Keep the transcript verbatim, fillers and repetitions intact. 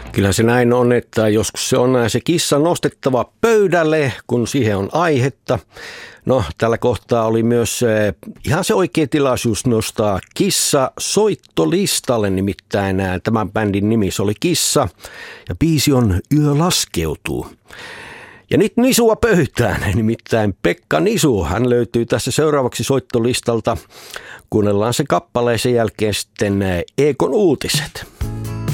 Kyllä se näin on, että joskus se on se kissa nostettava pöydälle, kun siihen on aihetta. No, tällä kohtaa oli myös ihan se oikea tilaisuus nostaa kissa soittolistalle, nimittäin tämän bändin nimi oli Kissa ja biisi on Yö laskeutuu. Ja nyt Nisua pöytään, nimittäin Pekka Nisu, hän löytyy tässä seuraavaksi soittolistalta. Kuunnellaan se kappale ja sen jälkeen sitten Ekon uutiset.